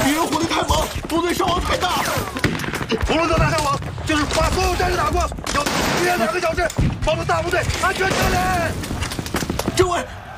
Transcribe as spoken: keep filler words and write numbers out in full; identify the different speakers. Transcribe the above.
Speaker 1: 敌人火力太猛，部队伤亡太大。
Speaker 2: 葫芦岛大伤亡，就是把所有战士打光，有提前两个小时，保证大部队安全撤离。
Speaker 1: 政委，